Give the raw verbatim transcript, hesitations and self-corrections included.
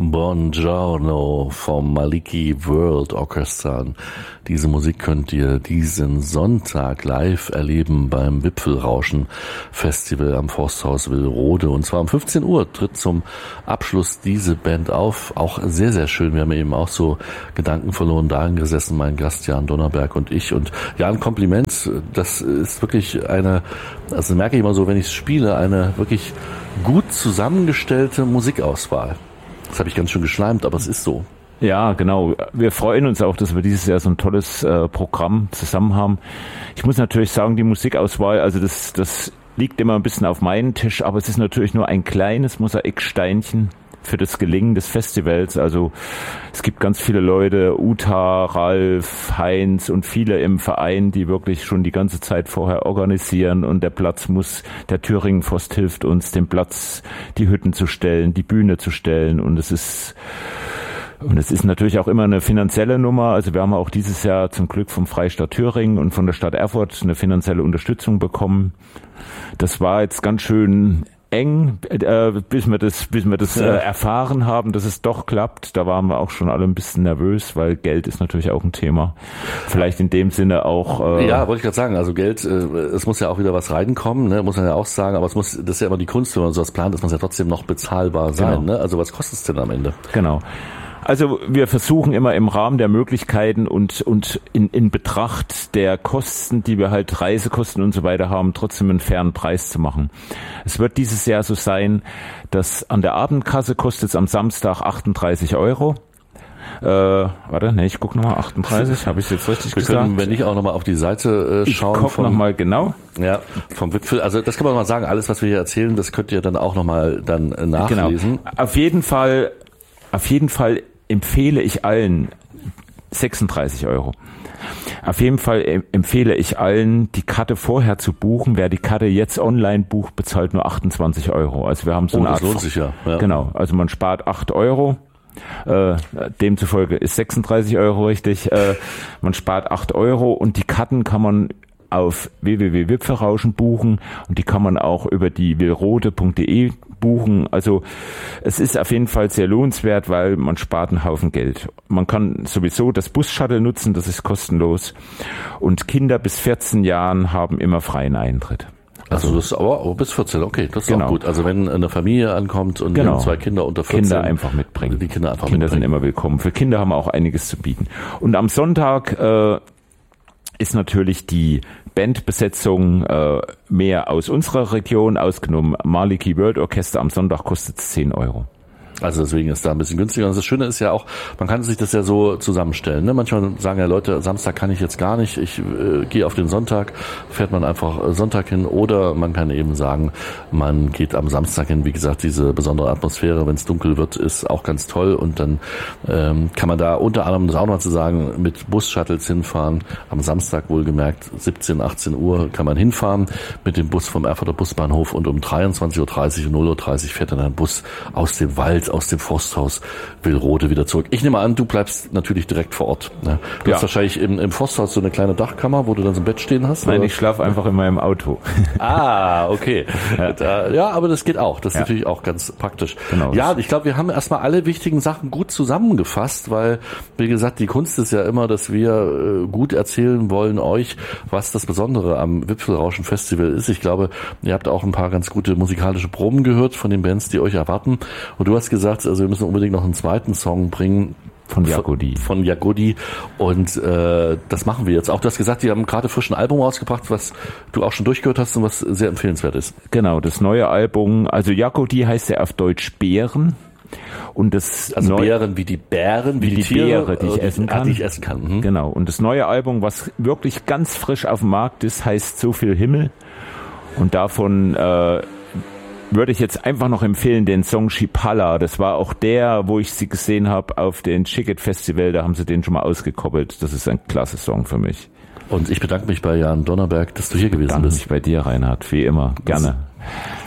Buongiorno vom Maliki World Orchestra. Diese Musik könnt ihr diesen Sonntag live erleben beim Wipfelrauschen Festival am Forsthaus Willrode. Und zwar um fünfzehn Uhr tritt zum Abschluss diese Band auf. Auch sehr, sehr schön. Wir haben eben auch so Gedanken verloren darin gesessen, mein Gast Jan Donnerberg und ich. Und ja, ein Kompliment. Das ist wirklich eine, also merke ich immer so, wenn ich es spiele, eine wirklich gut zusammengestellte Musikauswahl. Das habe ich ganz schön geschleimt, aber es ist so. Ja, genau. Wir freuen uns auch, dass wir dieses Jahr so ein tolles äh, Programm zusammen haben. Ich muss natürlich sagen, die Musikauswahl, also das, das liegt immer ein bisschen auf meinen Tisch, aber es ist natürlich nur ein kleines Mosaiksteinchen für das Gelingen des Festivals. Also es gibt ganz viele Leute, Uta, Ralf, Heinz und viele im Verein, die wirklich schon die ganze Zeit vorher organisieren, und der Platz muss, der Thüringen-Forst hilft uns, den Platz, die Hütten zu stellen, die Bühne zu stellen, und es ist Und es ist natürlich auch immer eine finanzielle Nummer. Also wir haben auch dieses Jahr zum Glück vom Freistaat Thüringen und von der Stadt Erfurt eine finanzielle Unterstützung bekommen. Das war jetzt ganz schön eng, äh, bis wir das, bis wir das äh, erfahren haben, dass es doch klappt. Da waren wir auch schon alle ein bisschen nervös, weil Geld ist natürlich auch ein Thema. Vielleicht in dem Sinne auch. Äh, ja, wollte ich gerade sagen. Also Geld, äh, es muss ja auch wieder was reinkommen, ne? Muss man ja auch sagen. Aber es muss, das ist ja immer die Kunst, wenn man sowas plant, es muss ja trotzdem noch bezahlbar sein. Genau. Ne? Also was kostet es denn am Ende? Genau. Also wir versuchen immer im Rahmen der Möglichkeiten und und in, in Betracht der Kosten, die wir halt Reisekosten und so weiter haben, trotzdem einen fairen Preis zu machen. Es wird dieses Jahr so sein, dass an der Abendkasse kostet es am Samstag achtunddreißig Euro. Äh, warte, ne, ich gucke nochmal, achtunddreißig, habe ich jetzt richtig wir gesagt? Können, wenn nicht, auch nochmal auf die Seite äh, schauen. Ich gucke nochmal genau. Ja, vom Wipfel, also das kann man mal sagen, alles, was wir hier erzählen, das könnt ihr dann auch nochmal dann äh, nachlesen. Genau. Auf jeden Fall, auf jeden Fall empfehle ich allen sechsunddreißig Euro. Auf jeden Fall empfehle ich allen, die Karte vorher zu buchen. Wer die Karte jetzt online bucht, bezahlt nur achtundzwanzig Euro. Also wir haben so oh, eine das Art. Lohnt sich ja. Ja. Genau. Also man spart acht Euro. Äh, demzufolge ist sechsunddreißig Euro richtig. Äh, man spart acht Euro, und die Karten kann man auf w w w punkt wipfelrauschen buchen, und die kann man auch über die willrode punkt de buchen. Also es ist auf jeden Fall sehr lohnenswert, weil man spart einen Haufen Geld. Man kann sowieso das Bus-Shuttle nutzen, das ist kostenlos, und Kinder bis vierzehn Jahren haben immer freien Eintritt. Also, also das ist aber oh, bis vierzehn, okay, das ist genau. auch gut. Also wenn eine Familie ankommt und genau. zwei Kinder unter vierzehn. Kinder einfach mitbringen. Die Kinder einfach Kinder mitbringen. sind immer willkommen. Für Kinder haben wir auch einiges zu bieten. Und am Sonntag äh, ist natürlich die Bandbesetzung äh, mehr aus unserer Region, ausgenommen Maliki World Orchestra. Am Sonntag kostet es zehn Euro. Also deswegen ist da ein bisschen günstiger. Und das Schöne ist ja auch, man kann sich das ja so zusammenstellen. Ne? Manchmal sagen ja Leute, Samstag kann ich jetzt gar nicht, ich äh, gehe auf den Sonntag, fährt man einfach Sonntag hin. Oder man kann eben sagen, man geht am Samstag hin. Wie gesagt, diese besondere Atmosphäre, wenn es dunkel wird, ist auch ganz toll. Und dann ähm, kann man da unter anderem, das auch noch zu sagen, mit Bus-Shuttles hinfahren. Am Samstag wohlgemerkt, siebzehn, achtzehn Uhr kann man hinfahren mit dem Bus vom Erfurter Busbahnhof. Und um dreiundzwanzig Uhr dreißig und null Uhr dreißig fährt dann ein Bus aus dem Wald, aus dem Forsthaus Willrode wieder zurück. Ich nehme an, du bleibst natürlich direkt vor Ort. Ne? Du ja. hast wahrscheinlich im, im Forsthaus so eine kleine Dachkammer, wo du dann so ein Bett stehen hast? Nein, oder? Ich schlafe einfach in meinem Auto. Ah, okay. Ja, da, ja, aber das geht auch. Das ist ja. natürlich auch ganz praktisch. Genau. Ja, ich glaube, wir haben erstmal alle wichtigen Sachen gut zusammengefasst, weil, wie gesagt, die Kunst ist ja immer, dass wir äh, gut erzählen wollen euch, was das Besondere am Wipfelrauschen Festival ist. Ich glaube, ihr habt auch ein paar ganz gute musikalische Proben gehört von den Bands, die euch erwarten. Und du hast gesagt, also wir müssen unbedingt noch einen zweiten Song bringen. Von Jagodi. Von Jagodi. Und äh, das machen wir jetzt auch. Du hast gesagt, die haben gerade frisch ein Album rausgebracht, was du auch schon durchgehört hast und was sehr empfehlenswert ist. Genau, das neue Album, also Jagodi heißt ja auf Deutsch Bären. Und das also neue, Bären wie die Bären, wie, wie die, die Tiere, Beere, die ich essen kann. Ah, die ich essen kann. Mhm. Genau. Und das neue Album, was wirklich ganz frisch auf dem Markt ist, heißt So viel Himmel. Und davon äh, würde ich jetzt einfach noch empfehlen, den Song Chipala. Das war auch der, wo ich sie gesehen habe auf den Chicket Festival. Da haben sie den schon mal ausgekoppelt. Das ist ein klasse Song für mich. Und ich bedanke mich bei Jan Donnerberg, dass du hier gewesen bist. Ich bedanke bist. mich bei dir, Reinhard. Wie immer. Gerne.